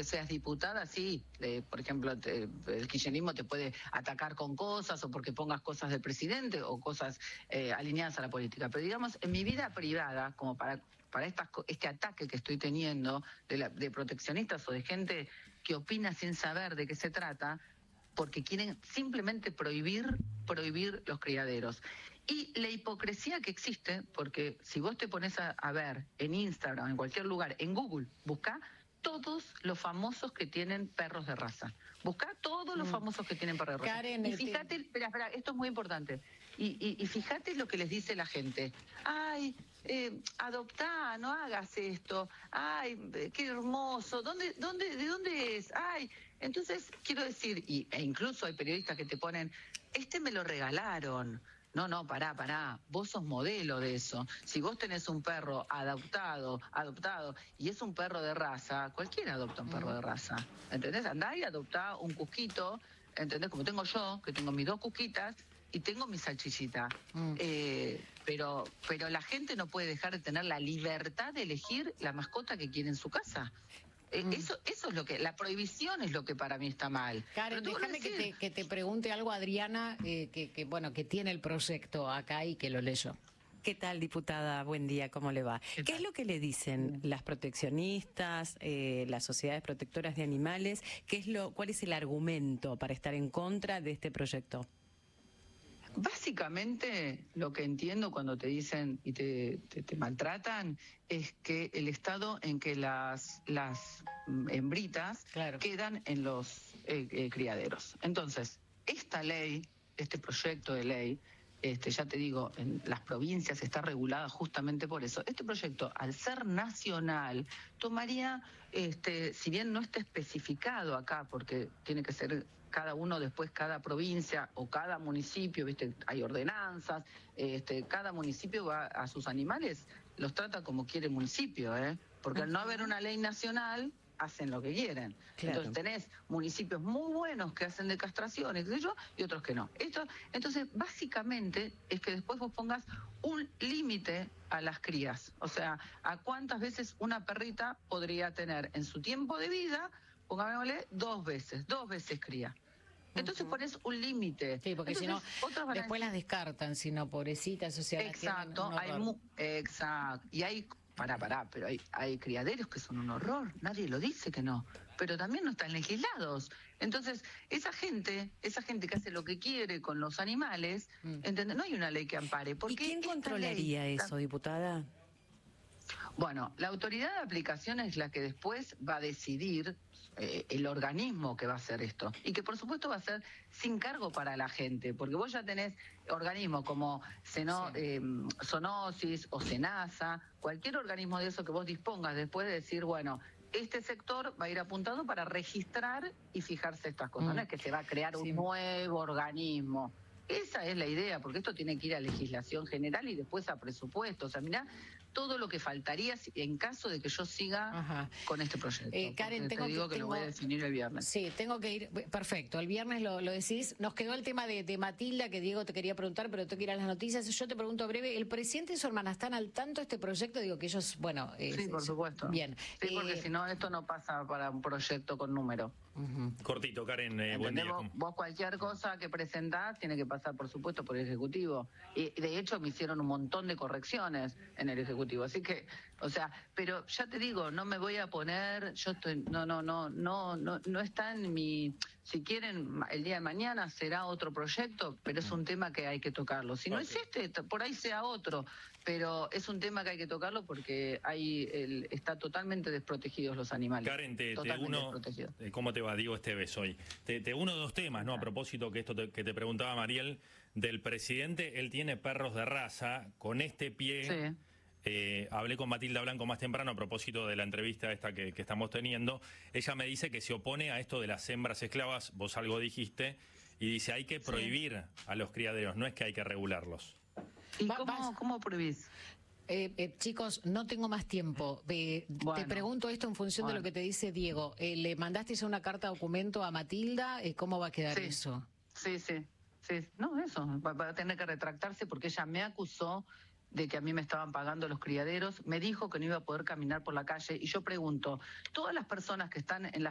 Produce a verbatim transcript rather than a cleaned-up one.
porque seas diputada, sí, eh, por ejemplo, te, el kirchnerismo te puede atacar con cosas o porque pongas cosas del presidente o cosas eh, alineadas a la política. Pero digamos, en mi vida privada, como para, para estas, este ataque que estoy teniendo de, la, de proteccionistas o de gente que opina sin saber de qué se trata, porque quieren simplemente prohibir, prohibir los criaderos. Y la hipocresía que existe, porque si vos te pones a, a ver en Instagram, en cualquier lugar, en Google, busca todos los famosos que tienen perros de raza. Busca todos los famosos que tienen perros de raza. Karen, y fíjate, espera, espera, esto es muy importante. Y, y, y fíjate lo que les dice la gente. Ay, eh, adoptá, no hagas esto. Ay, qué hermoso. ¿Dónde, dónde, ¿De dónde es? Ay, entonces quiero decir, y, e incluso hay periodistas que te ponen, este me lo regalaron. No, no, pará, pará, vos sos modelo de eso. Si vos tenés un perro adoptado, adoptado, y es un perro de raza, cualquiera adopta un perro de raza, ¿entendés? Andá y adoptá un cusquito, ¿entendés? Como tengo yo, que tengo mis dos cusquitas, y tengo mi salchichita. Mm. Eh, pero, pero la gente no puede dejar de tener la libertad de elegir la mascota que quiere en su casa. Eh, mm. Eso, eso es lo que, la prohibición es lo que para mí está mal. Karen, déjame que te, que te pregunte algo, Adriana, eh, que, que bueno, que tiene el proyecto acá y que lo leyó. ¿Qué tal, diputada? Buen día, ¿cómo le va? ¿Qué, ¿Qué es lo que le dicen las proteccionistas, eh, las sociedades protectoras de animales? ¿Qué es lo, ¿Cuál es el argumento para estar en contra de este proyecto? Básicamente, lo que entiendo cuando te dicen y te, te, te maltratan es que el estado en que las, las hembritas claro. quedan en los eh, eh, criaderos. Entonces, esta ley, este proyecto de ley, este, ya te digo, en las provincias está regulada justamente por eso. Este proyecto, al ser nacional, tomaría, este, si bien no está especificado acá, porque tiene que ser cada uno después, cada provincia o cada municipio, viste, hay ordenanzas, este, cada municipio va a sus animales, los trata como quiere el municipio, ¿eh? Porque al no haber una ley nacional, hacen lo que quieren. Claro. Entonces tenés municipios muy buenos que hacen de castraciones, qué sé yo, y otros que no. Esto, entonces, básicamente, es que después vos pongas un límite a las crías. O sea, a cuántas veces una perrita podría tener en su tiempo de vida, pongámosle, dos veces, dos veces cría. Entonces uh-huh. pones un límite. Sí, porque si no, después decir, las descartan, si no, pobrecitas, o sea, exacto, hay mu exacto. Y hay Pará, pará, pero hay, hay criaderos que son un horror, nadie lo dice que no, pero también no están legislados. Entonces, esa gente, esa gente que hace lo que quiere con los animales, mm. ¿entendés? No hay una ley que ampare. Porque ¿Y quién controlaría ley, eso, diputada? Bueno, la autoridad de aplicación es la que después va a decidir eh, el organismo que va a hacer esto. Y que por supuesto va a ser sin cargo para la gente, porque vos ya tenés organismos como Seno, sí. eh, Zoonosis o Senasa, cualquier organismo de eso que vos dispongas después de decir, bueno, este sector va a ir apuntado para registrar y fijarse estas cosas. Mm. No es que se va a crear sí. un nuevo organismo. Esa es la idea, porque esto tiene que ir a legislación general y después a presupuesto. O sea, mirá todo lo que faltaría en caso de que yo siga Ajá. con este proyecto. Eh, Karen, tengo te digo que, que tengo, lo voy a definir el viernes. Sí, tengo que ir. Perfecto, el viernes lo, lo decís. Nos quedó el tema de, de Matilda, que Diego te quería preguntar, pero tengo que ir a las noticias. Yo te pregunto breve, ¿el presidente y su hermana están al tanto de este proyecto? Digo que ellos, bueno... Eh, sí, por supuesto. Bien. Sí, porque eh, si no, esto no pasa para un proyecto con número. Uh-huh. Cortito, Karen, eh, buen día. Vos, vos cualquier cosa que presentás tiene que pasar, por supuesto, por el Ejecutivo. Y de hecho me hicieron un montón de correcciones en el Ejecutivo. Así que, o sea, pero ya te digo, no me voy a poner, yo estoy, no, no, no, no, no, no está en mi... Si quieren, el día de mañana será otro proyecto, pero es un tema que hay que tocarlo. Si no okay. es este, por ahí sea otro, pero es un tema que hay que tocarlo porque hay el, está totalmente desprotegidos los animales. Karen, te, te uno, ¿cómo te va? Diego Esteves hoy. Te, te uno dos temas, ¿no? A propósito que esto te, que te preguntaba Mariel, del presidente, él tiene perros de raza, con este pie... Sí. Eh, hablé con Matilda Blanco más temprano a propósito de la entrevista esta que, que estamos teniendo. Ella me dice que se opone a esto de las hembras esclavas, vos algo dijiste, y dice hay que prohibir sí. a los criaderos, no es que hay que regularlos. ¿Y cómo, cómo prohibís? Eh, eh, chicos, no tengo más tiempo. Eh, bueno, te pregunto esto en función bueno. de lo que te dice Diego. Eh, ¿Le mandaste una carta documento a Matilda? Eh, ¿Cómo va a quedar sí. eso? Sí, sí, sí. No, eso. Va, va a tener que retractarse porque ella me acusó de que a mí me estaban pagando los criaderos, me dijo que no iba a poder caminar por la calle, y yo pregunto, todas las personas que están en la